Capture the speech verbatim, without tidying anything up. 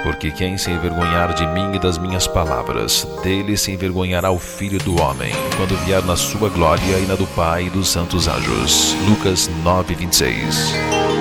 Porque quem se envergonhar de mim e das minhas palavras, dele se envergonhará o Filho do Homem, quando vier na sua glória e na do Pai e dos santos anjos. Lucas nove, vinte e seis.